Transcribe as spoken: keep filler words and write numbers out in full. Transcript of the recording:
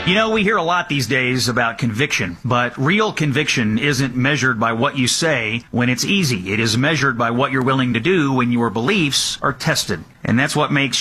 You know, we hear a lot these days about conviction, but real conviction isn't measured by what you say when it's easy. It is measured by what you're willing to do when your beliefs are tested. And that's what makes